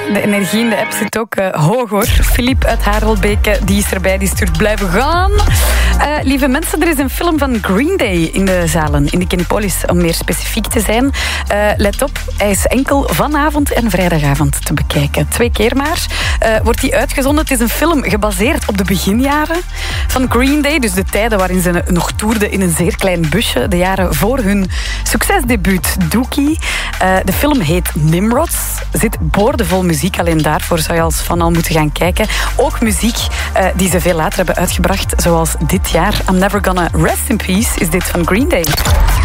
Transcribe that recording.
De energie in de app zit ook hoog, hoor. Philippe uit Harelbeke, die is erbij, die stuurt blijven gaan. Lieve mensen, er is een film van Green Day in de zalen, in de Kinepolis, om meer specifiek te zijn. Let op, hij is enkel vanavond en vrijdagavond te bekijken. 2 keer maar. Wordt die uitgezonden. Het is een film gebaseerd op de beginjaren van Green Day, dus de tijden waarin ze nog toerden in een zeer klein busje, de jaren voor hun succesdebuut Dookie. De film heet Nimrods. Zit boordevol muziek, alleen daarvoor zou je als fan al moeten gaan kijken. Ook muziek die ze veel later hebben uitgebracht, zoals dit jaar. I'm Never Gonna Rest in Peace is dit van Green Day.